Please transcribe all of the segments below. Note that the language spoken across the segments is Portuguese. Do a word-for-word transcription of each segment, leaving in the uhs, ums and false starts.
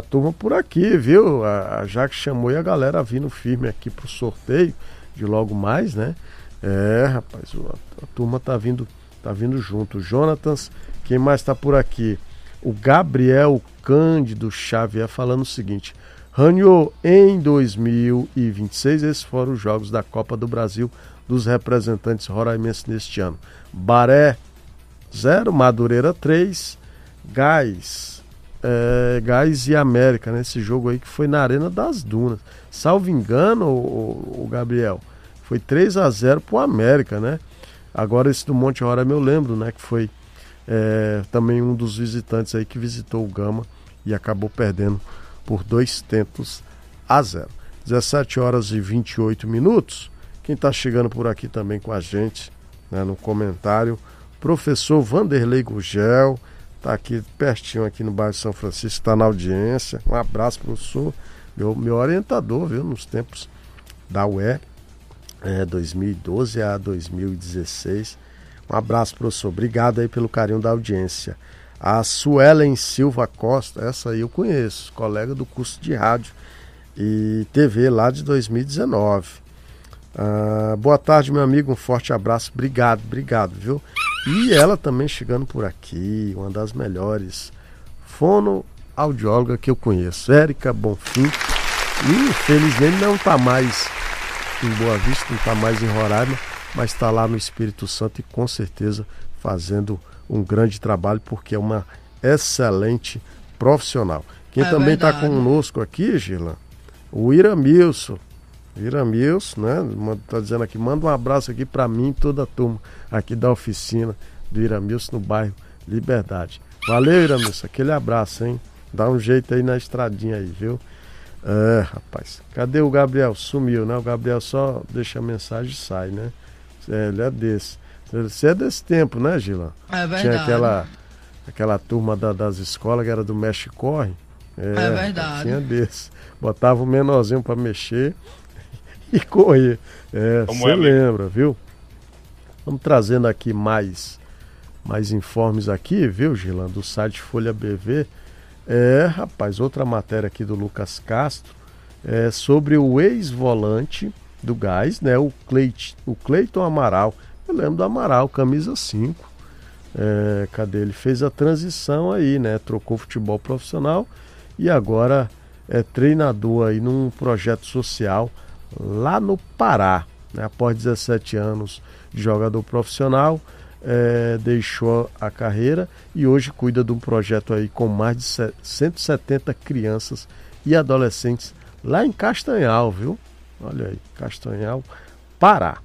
turma por aqui, viu? A, a Jaque chamou e a galera vindo firme aqui pro sorteio de logo mais, né? É, rapaz, a, a turma tá vindo, tá vindo junto. O Jonatas, quem mais tá por aqui? O Gabriel Cândido Xavier falando o seguinte: Ranho, em dois mil e vinte e seis, esses foram os jogos da Copa do Brasil dos representantes roraimenses neste ano. Baré zero, Madureira três, Gás, é, Gás e América, nesse né? jogo aí que foi na Arena das Dunas. Salvo engano, o, o Gabriel, foi três a zero pro América, né? Agora esse do Monte Roraima eu lembro, né? Que foi é, também um dos visitantes aí que visitou o Gama e acabou perdendo por dois tentos a zero. dezessete horas e vinte e oito minutos. Quem está chegando por aqui também com a gente, né, no comentário, professor Vanderlei Gugel, está aqui pertinho aqui no bairro São Francisco, está na audiência. Um abraço, professor, meu, meu orientador, viu, nos tempos da U E, é, dois mil e doze a dois mil e dezesseis. Um abraço, professor, obrigado aí pelo carinho da audiência. A Suelen Silva Costa, essa aí eu conheço, colega do curso de rádio e T V lá de dois mil e dezenove. Ah, boa tarde, meu amigo, um forte abraço, obrigado, obrigado, viu? E ela também chegando por aqui, uma das melhores fonoaudiólogas que eu conheço, Érica Bonfim, e infelizmente não está mais em Boa Vista, não está mais em Roraima, mas está lá no Espírito Santo e com certeza fazendo um grande trabalho, porque é uma excelente profissional. Quem é também está conosco aqui, Gila, o Iramilson. Iramilson, né? Tá dizendo aqui, manda um abraço aqui para mim e toda a turma aqui da oficina do Iramilson no bairro Liberdade. Valeu, Iramilson, aquele abraço, hein? Dá um jeito aí na estradinha aí, viu? É, rapaz, cadê o Gabriel? Sumiu, né? O Gabriel só deixa a mensagem e sai, né? É, ele é desse. Você é desse tempo, né, Gila? É verdade. Tinha aquela, aquela turma da, das escolas que era do Mexe Corre. É, é verdade. Tinha desse. Botava o menorzinho para mexer e correr. É, você é lembra, viu? Vamos trazendo aqui mais, mais informes aqui, viu, Gilan, do site Folha B V. É, rapaz, outra matéria aqui do Lucas Castro é sobre o ex-volante do Gás, né? O, Cleit, o Cleiton Amaral. Eu lembro do Amaral, camisa cinco. É, cadê? Ele fez a transição aí, né? Trocou futebol profissional e agora é treinador aí num projeto social lá no Pará, né? Após dezessete anos de jogador profissional, é, deixou a carreira e hoje cuida de um projeto aí com mais de cento e setenta crianças e adolescentes lá em Castanhal, viu? Olha aí, Castanhal, Pará.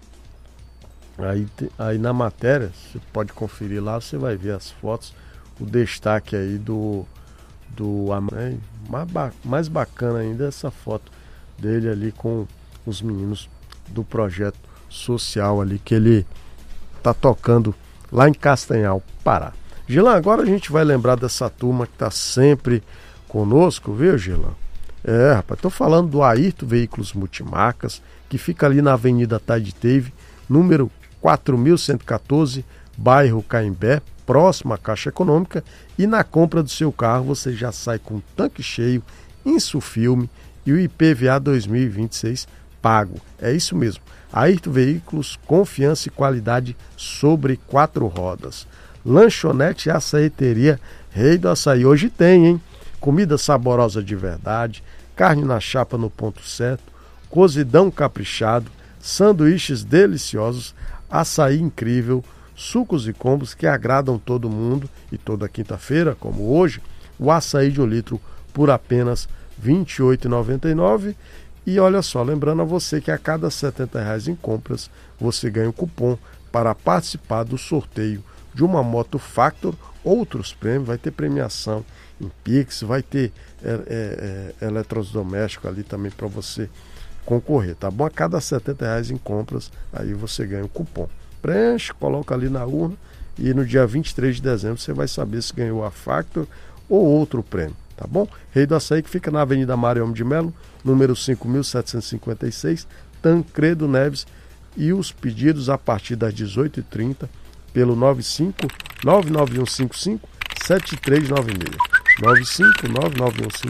Aí, aí na matéria, você pode conferir lá, você vai ver as fotos, o destaque aí do, do é, mais, ba, mais bacana ainda essa foto dele ali com os meninos do projeto social ali que ele tá tocando lá em Castanhal, Pará. Gilan, agora a gente vai lembrar dessa turma que tá sempre conosco, viu, Gilan? É, rapaz, tô falando do Ayrton Veículos Multimarcas, que fica ali na Avenida Taiditeve, número quatro mil cento e quatorze, bairro Caimbé, próximo à Caixa Econômica, e na compra do seu carro você já sai com um tanque cheio, Insufilme e o I P V A dois mil e vinte e seis pago. É isso mesmo. Ayrton Veículos, confiança e qualidade sobre quatro rodas. Lanchonete e açaieteria Rei do Açaí. Hoje tem, hein? Comida saborosa de verdade, carne na chapa no ponto certo, cozidão caprichado, sanduíches deliciosos, açaí incrível, sucos e combos que agradam todo mundo. E toda quinta-feira, como hoje, o açaí de um litro por apenas vinte e oito reais e noventa e nove centavos. E olha só, lembrando a você que a cada setenta reais em compras, você ganha um cupom para participar do sorteio de uma moto Factor, outros prêmios, vai ter premiação em Pix, vai ter é, é, é, eletrodoméstico ali também para você concorrer, tá bom? A cada setenta reais em compras, aí você ganha um cupom. Preenche, coloca ali na urna e no dia vinte e três de dezembro você vai saber se ganhou a Factor ou outro prêmio, tá bom? Rei do Açaí, que fica na Avenida Mariano de Melo, número cinco mil setecentos e cinquenta e seis, Tancredo Neves, e os pedidos a partir das dezoito e trinta pelo nove cinco nove nove um cinco cinco sete três nove seis. nove cinco nove nove um cinco